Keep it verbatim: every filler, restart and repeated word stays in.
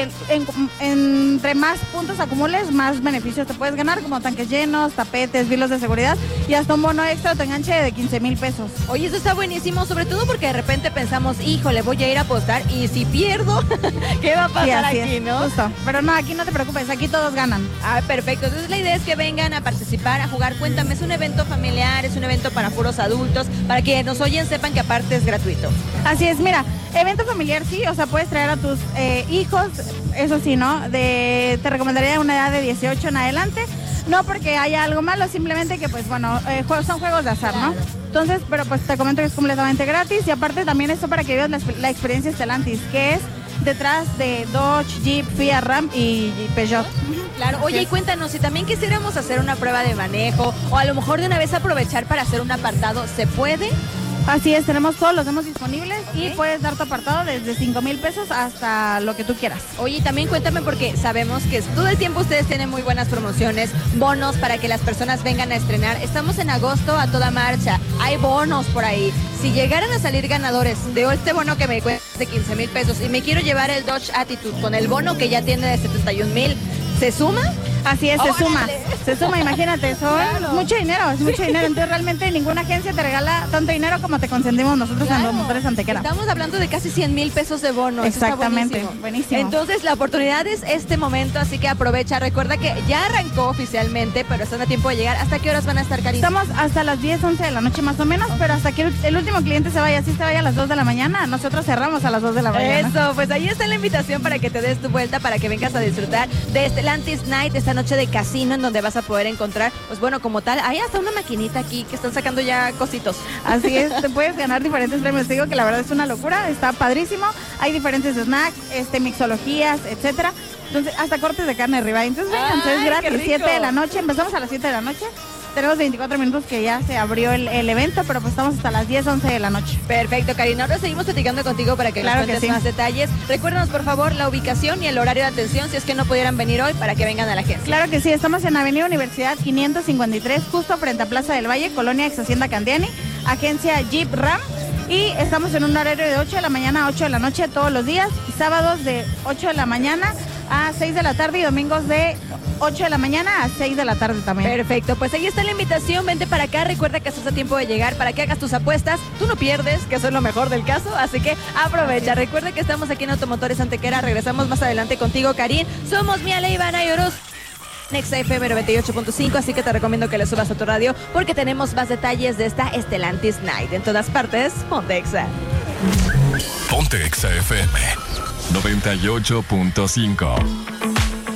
que en, en, entre más puntos acumules, más beneficios te puedes ganar, como tanques llenos, tapetes, vilos de seguridad y hasta un bono extra te enganche de quince mil pesos. Oye, eso está buenísimo, sobre todo porque de repente pensamos, híjole, voy a ir a apostar y si pierdo, ¿qué va a pasar sí, aquí, es, no? Justo. Pero no, aquí no te preocupes, aquí todos ganan. Ah, perfecto. Entonces la idea es que vengan a participar, a jugar. Cuéntame, es un evento familiar, es un evento para puros adultos, para que nos oyen sepan que aparte es gratuito. Así es, mira, evento familiar sí, o sea, puedes traer a tus eh, hijos, eso sí, ¿no? De, te recomendaría una edad de dieciocho en adelante, no porque haya algo malo, simplemente que pues bueno, eh, son juegos de azar, ¿no? Entonces, pero pues te comento que es completamente gratis y aparte también esto para que vivas la, la experiencia Stellantis, que es detrás de Dodge, Jeep, Fiat, Ram y, y Peugeot. Claro, oye, y cuéntanos, si también quisiéramos hacer una prueba de manejo o a lo mejor de una vez aprovechar para hacer un apartado, ¿se puede? Así es, tenemos todos los demos disponibles okay. y puedes dar tu apartado desde cinco mil pesos hasta lo que tú quieras. Oye, también cuéntame porque sabemos que todo el tiempo ustedes tienen muy buenas promociones, bonos para que las personas vengan a estrenar. Estamos en agosto a toda marcha, hay bonos por ahí. Si llegaran a salir ganadores de este bono que me cuesta de quince mil pesos y me quiero llevar el Dodge Attitude con el bono que ya tiene de setenta y un mil, ¿se suma? Así es, se ¡Órale! suma, se suma, imagínate, son Claro. mucho dinero, es mucho dinero, entonces realmente ninguna agencia te regala tanto dinero como te consentimos nosotros Claro. en los motores Antequera. Estamos hablando de casi cien mil pesos de bono. Eso está Exactamente, buenísimo. buenísimo. Entonces la oportunidad es este momento, así que aprovecha. Recuerda que ya arrancó oficialmente, pero están a tiempo de llegar. ¿Hasta qué horas van a estar, Karina? Estamos hasta las diez, once de la noche más o menos, pero hasta que el, el último cliente se vaya, si se vaya a las dos de la mañana, nosotros cerramos a las dos de la mañana. Eso, pues ahí está la invitación para que te des tu vuelta, para que vengas a disfrutar de Stellantis Night, esta noche de casino en donde vas a poder encontrar, pues bueno, como tal, hay hasta una maquinita aquí que están sacando ya cositos. Así es, te puedes ganar diferentes premios. Te digo que la verdad es una locura, está padrísimo. Hay diferentes snacks, este, mixologías, etcétera. Entonces, hasta cortes de carne arriba. Entonces, vénganse, es gratis, siete de la noche. Empezamos a las siete de la noche. Tenemos veinticuatro minutos que ya se abrió el, el evento, pero pues estamos hasta las diez, once de la noche. Perfecto, Karina. Ahora seguimos platicando contigo para que Claro nos que cuentes sí. más detalles. Recuérdanos, por favor, la ubicación y el horario de atención si es que no pudieran venir hoy para que vengan a la agencia. Claro que sí, estamos en Avenida Universidad quinientos cincuenta y tres, justo frente a Plaza del Valle, Colonia Ex Hacienda Candiani, agencia Jeep Ram. Y estamos en un horario de ocho de la mañana a ocho de la noche todos los días, sábados de ocho de la mañana a seis de la tarde y domingos de ocho de la mañana a seis de la tarde también. Perfecto, pues ahí está la invitación, vente para acá, recuerda que estás a tiempo de llegar para que hagas tus apuestas, tú no pierdes, que eso es lo mejor del caso, así que aprovecha, recuerda que estamos aquí en Automotores Antequera, regresamos más adelante contigo, Karin, somos Mía Ivana y Orozco. Nexa F M noventa y ocho punto cinco, así que te recomiendo que le subas a tu radio porque tenemos más detalles de esta Stellantis Night. En todas partes, ponte Exa. Ponte Exa F M noventa y ocho punto cinco.